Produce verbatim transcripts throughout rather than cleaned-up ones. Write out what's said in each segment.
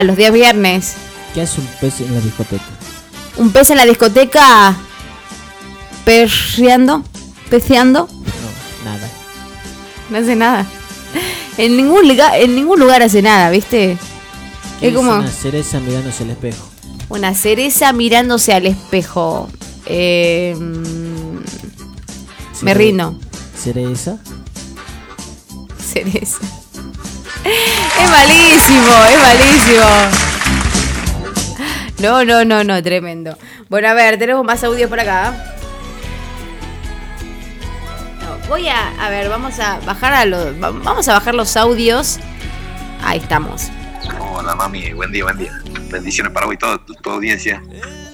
los días viernes. ¿Qué hace un pez en la discoteca? Un pez en la discoteca perreando, peceando. No, nada. No hace nada. En ningún lugar, en ningún lugar hace nada, ¿viste? ¿Qué Es como una cereza mirándose al espejo? una cereza mirándose al espejo. Eh, me rindo. ¿Cereza? Cereza. Es malísimo, es malísimo. No, no, no, no, tremendo. Bueno, a ver, tenemos más audios por acá. No, voy a, a ver, vamos a bajar a los, vamos a bajar los audios. Ahí estamos. Hola mami, buen día, buen día. Bendiciones para vos y toda tu, tu audiencia.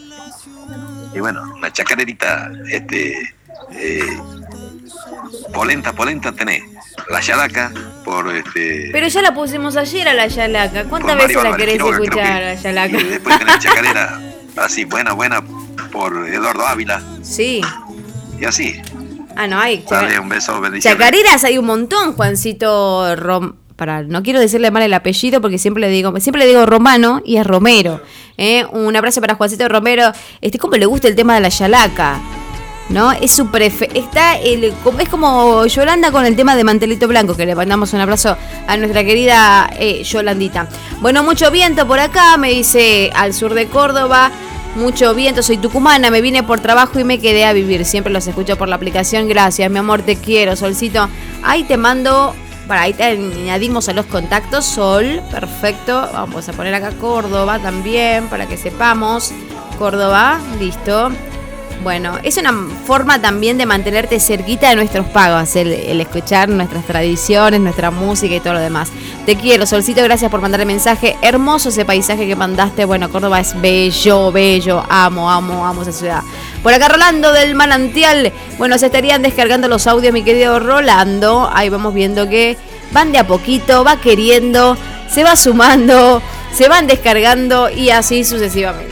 Y bueno, una chacarerita, este, eh, polenta, polenta tenés. La Yalaca por este. Pero ya la pusimos ayer a la Yalaca. ¿Cuántas por veces Mario la querés Quiroga, escuchar creo a que. la Yalaca? Y después tenés chacarera, así, buena, buena, por Eduardo Ávila. Sí. Y así. Ah, no hay. Dale un beso, bendiciones. Chacareras hay un montón, Juancito Rom. Para, no quiero decirle mal el apellido porque siempre le digo, siempre le digo Romano y es Romero. ¿eh? Un abrazo para Juancito Romero. Este, ¿cómo le gusta el tema de la Yalaca? ¿No? Es su prefe está el, es como Yolanda con el tema de Mantelito Blanco, que le mandamos un abrazo a nuestra querida eh, Yolandita. Bueno, mucho viento por acá, me dice al sur de Córdoba. Mucho viento, soy tucumana, me vine por trabajo y me quedé a vivir. Siempre los escucho por la aplicación. Gracias, mi amor, te quiero, Solcito. Ahí te mando. Para ahí te añadimos a los contactos, Sol, perfecto. Vamos a poner acá Córdoba también, para que sepamos. Córdoba, listo. Bueno, es una forma también de mantenerte cerquita de nuestros pagos, el, el escuchar nuestras tradiciones, nuestra música y todo lo demás. Te quiero, Solcito, gracias por mandar el mensaje. Hermoso ese paisaje que mandaste. Bueno, Córdoba es bello, bello. Amo, amo, amo esa ciudad. Por acá Rolando del Manantial. Bueno, se estarían descargando los audios, mi querido Rolando. Ahí vamos viendo que van de a poquito, va queriendo, se va sumando, se van descargando y así sucesivamente.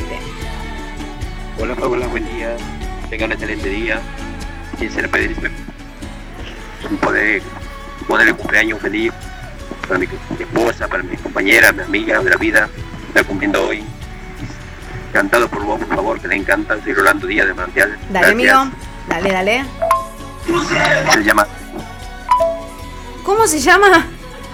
Hola, hola, buen día. Tengan un excelente día. Quisiera pedirme poder ponerle cumpleaños feliz para mi, mi esposa, para mi compañera, mi amiga de la vida. Está cumpliendo hoy. Cantado por vos, por favor, que le encanta. Soy Rolando Díaz de Manantial. Dale, amigo. Dale, dale. Se llama. ¿Cómo se llama?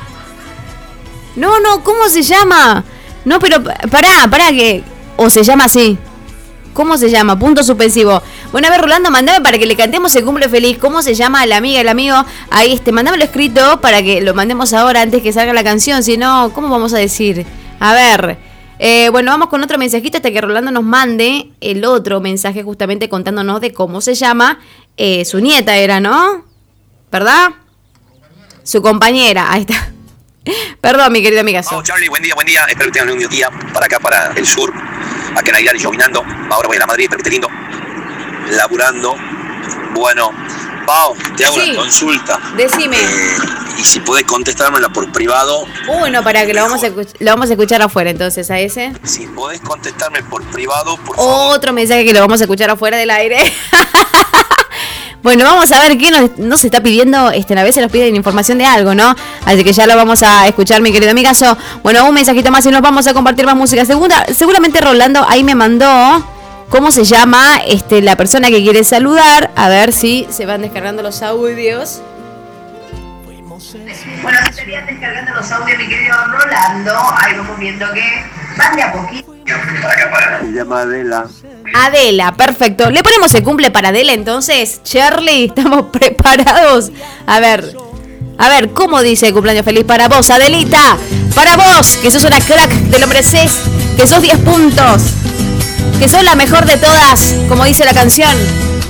No, no, ¿cómo se llama? No, pero pará, pará que... O se llama así. ¿Cómo se llama? Punto suspensivo. Bueno, a ver, Rolando, mandame para que le cantemos el cumple feliz. ¿Cómo se llama la amiga, el amigo? Ahí, este, mandámelo escrito para que lo mandemos ahora antes que salga la canción. Si no, ¿cómo vamos a decir? A ver, eh, bueno, vamos con otro mensajito hasta que Rolando nos mande el otro mensaje justamente contándonos de cómo se llama. Eh, su nieta era, ¿no? ¿Verdad? Su compañera, ahí está. Perdón, mi querido amigazo. Oh, Charlie, buen día, buen día. Espero que tengan un lindo día para acá, para el sur. Acá en Aguilar y llovinando. Ahora voy a la Madrid, pero esté lindo. Laburando. Bueno, Pau, te hago Sí. una consulta. Decime. Eh, y si podés contestármela por privado. Uy, no, para que lo vamos, a escuch- lo vamos a escuchar afuera entonces a ese. Si podés contestarme por privado, por favor. Otro mensaje que lo vamos a escuchar afuera del aire. Bueno, vamos a ver qué nos, nos está pidiendo. Este, a veces nos piden información de algo, ¿no? Así que ya lo vamos a escuchar, mi querido amigazo. Bueno, un mensajito más y nos vamos a compartir más música. Segunda, seguramente Rolando ahí me mandó cómo se llama este, la persona que quiere saludar. A ver si se van descargando los audios. Bueno, se estarían descargando los audios, mi querido Rolando. Ahí vamos viendo que van de a poquito. Se llama Adela. Adela, perfecto. Le ponemos el cumple para Adela entonces. Charlie, ¿estamos preparados? A ver, a ver, ¿cómo dice el cumpleaños feliz para vos, Adelita? Para vos, que sos una crack, te lo mereces, que sos diez puntos, que sos la mejor de todas, como dice la canción.